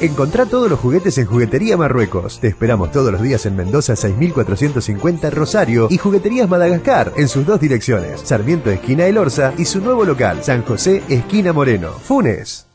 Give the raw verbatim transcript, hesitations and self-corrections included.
Encontrá todos los juguetes en Juguetería Marruecos. Te esperamos todos los días en Mendoza seis mil cuatrocientos cincuenta Rosario y Jugueterías Madagascar en sus dos direcciones, Sarmiento esquina El Orza y su nuevo local, San José esquina Moreno, Funes.